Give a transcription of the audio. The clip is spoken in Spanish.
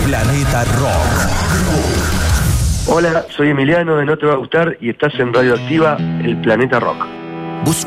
Planeta Rock. Hola, soy Emiliano de No Te Va a Gustar y estás en Radioactiva, el Planeta Rock. Busco